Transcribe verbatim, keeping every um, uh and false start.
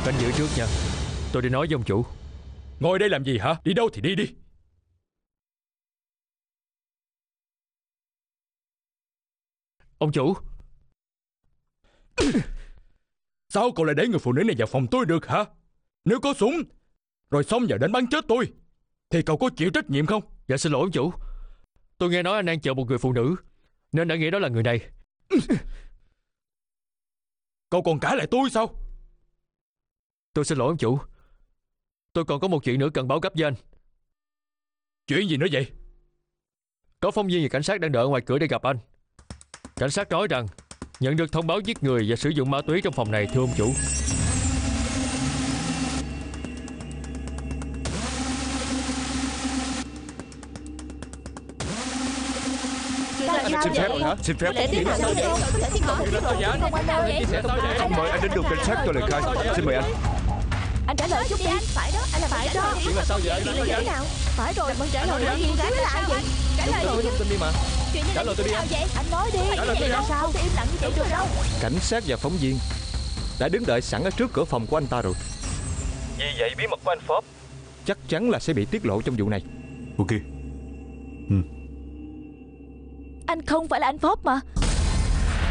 canh giữ trước nha. Tôi đi nói với ông chủ. Ngồi đây làm gì hả? Đi đâu thì đi đi. Ông chủ. Sao cậu lại để người phụ nữ này vào phòng tôi được hả? Nếu có súng rồi xông vào đánh bắn chết tôi thì cậu có chịu trách nhiệm không? Dạ xin lỗi ông chủ. Tôi nghe nói anh đang chờ một người phụ nữ nên đã nghĩ đó là người này. Cậu còn cãi lại tôi sao? Tôi xin lỗi ông chủ. Tôi còn có một chuyện nữa cần báo cấp với anh. Chuyện gì nữa vậy? Có phóng viên và cảnh sát đang đợi ở ngoài cửa để gặp anh. Cảnh sát nói rằng nhận được thông báo giết người và sử dụng ma túy trong phòng này, thưa ông chủ. Xin phép hả? Xin phép. Để tiến hành sao vậy? Có thể tiết lộ tiết lộ không anh nào vậy? Anh mời anh đến đường cảnh sát cho lời khai. Xin mời anh. Anh trả lời chút đi. Phải đó, anh là phải đó. Chuyện là sao vậy? Chuyện là thế nào? Phải rồi, mình trả lời đi. Cái là ai vậy? Trả lời Tôi thông tin đi mà. Trả lời tôi đi anh. Anh nói đi. Trả lời tôi đi. Sao tôi im lặng như vậy được đâu? Cảnh sát và phóng viên đã đứng đợi sẵn ở trước cửa phòng của anh ta rồi. Vì vậy bí mật của anh Forbes chắc chắn là sẽ bị tiết lộ trong vụ này. Ok. Ừ. Anh không phải là anh Forbes mà.